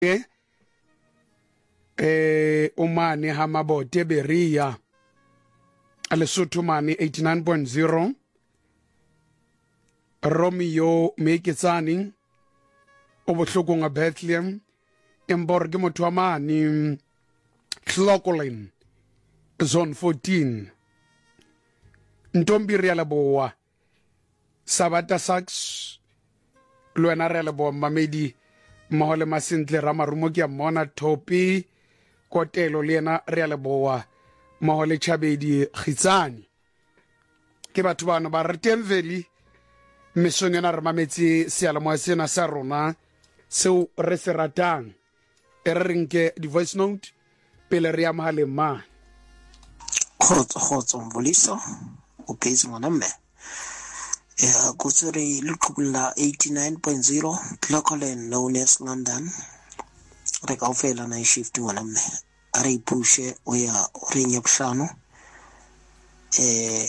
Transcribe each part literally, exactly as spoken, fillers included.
eh umani hamabote beria Lesotho mane eighty-nine point zero Romeo Meketsani obohloko nga Bethlehem emborge motho wa mane Clocolan zone fourteen Ntombi re leboa Sabata Sax Luena re leboa mamedi mahole masentle ramarumo ke mona Thopi Kotelo le ena re leboa mahole Chabedi Khitsani ke batho bana ba re teng veli mesong ena re mametse sealomo sena sa rona seo re se ratang e re renke di voice note pele re ya mahale ma khotso khotso mvoliso o phetse ngwana mme ya kutsuri luqhubula eighty-nine point zero Clocolan known as London re ka ofela na shift ngwana mme are ipushe o ya re nyabuhlano eh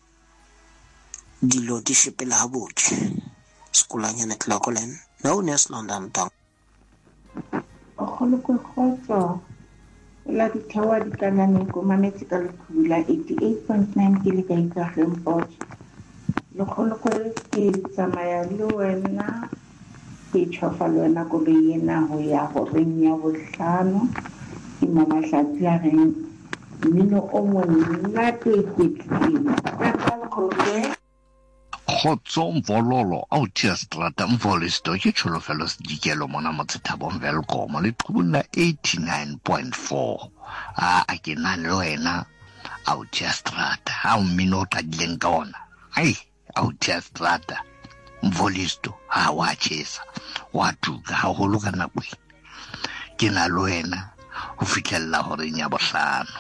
dilo di shepela habotse sekolanya na Clocolan known as London town o kholo ko khotso la di thawa di kanane ko mametse ka luqhubula eighty-eight point nine ke le ka ikageng le kholo ko ke tsamaya le wena ke tshofa le wena ko beyena ho ya go renya bohlano ke mama hlatsi ya reng mino o monna te ketlile ka ka kholo khotso mvololo autia strata mvolisto ke tsholofelo se dikelo mona motsethabong velkomo le qhubula eighty-nine point four a a ke na le wena autia strata ha mmino ta dileng ka ona ai autia strata mvolisto ha wa chesa wa tuka ha ho loka na bui ke na le wena ho fitlhella hore nya bohlano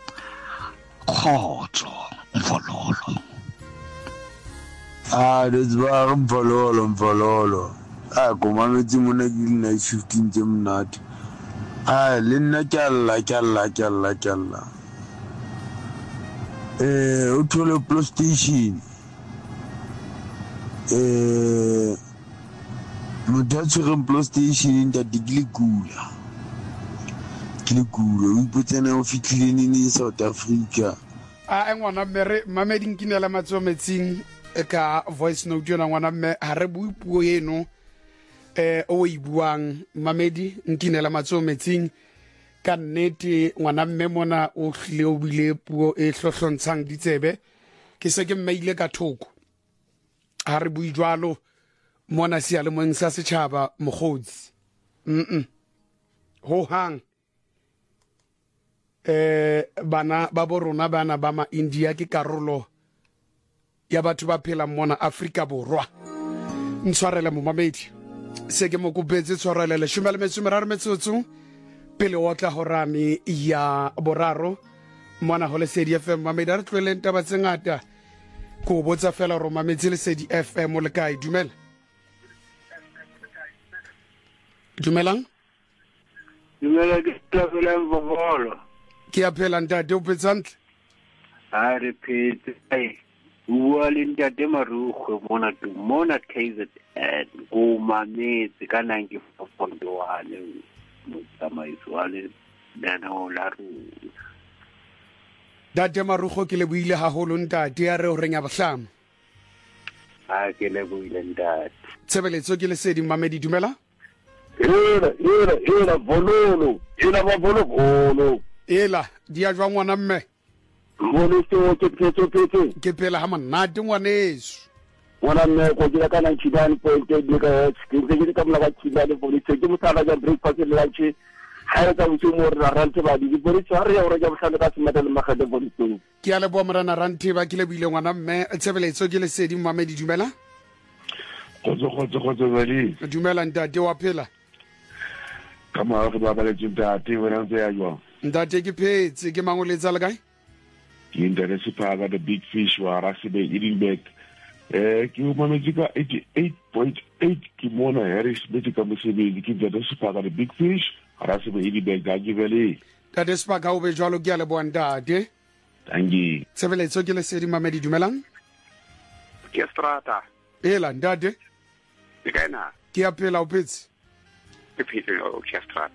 khotso mvololo. Ah, that's why I'm follow, I'm follow. Ah, come on, it's mona gilna shifting them not. Ah, linna challa, challa, challa, challa. Eh, utole PlayStation. Eh, mutatsuren PlayStation ta digli gula. Digli gula, we put an official in South Africa. Ah, engwana mere mamedi nkinela matsometsing ka voice note yona ngwana mme ha re bui puo eno eh o e buang mamedi nkinela matsometsing ka nnete ngwana mme mona o hlile o bile puo e hlohlontshang ditsebe ke se ke mmeile ka thoko ha re bui jwalo mona sia le mong sa setjhaba mogotsi mm ho hang eh bana ba borona bana ba ma India ke karolo ya batho ba phela mona Afrika borwa ntshwarela mo mamedi se ke mo kopetse tshwarela le shumela metsumera metsotso pele o tla horami ya boraro mona ho le Sedi F M mamedi a re tlweleng taba tsengata ko botsa fela ro mamedi le Sedi F M le kae dumela dumelang dumela ke tla mvolo ke a phela ntate o petsantle a re phetse ai Uwali ntate Marukwe mona tu mona K Z N go mametse ka ninety-four point one motsamaiso wale dana o la runa Ntate Marukwe ke le buile haholo ntate ya re o renya bohlamo a ke le buile ntate tshebeletso ke le Sedi mamedi dumela ela ela ela bololo ela ba bolo bolo ela dia jwa ngwana mme Monisto ke phetso phetso ke phela ha monate ngwaneso ngwana mme ko dira ka ninety-nine point eight le ka ke ke ka mla ba tshilale bo ditse ke motala ja breakfast le lunch ha re ka botse mo re rante ba di bo ditse ha re ya o re ja bohlale ka semata le magade bo ditse ke a le bo morana rante ba ke le buile ngwana mme tshebeletso ke le Sedi mamedi dumela Khotso khotso khotso bali. dumela ntate wa phela Ka ma re ba ba le ntate wena ntse ya jwa. ntate ke phetse ke mangoletsa le kae Indere sipaga the big fish wa Rasibe Edinburgh eh ke mametse ka eighty-eight point eight ke mona Harris Medical Mosebedi ke the sipaga the big fish Rasibe Edinburgh ga givele tate sipaga o be jwalo ke a le bo ntate tangi tshebeletso ke le Sedi mamedi dumelang ke strata ela ntate ke kaina ke a phela o phetse ke phete o Chesterton.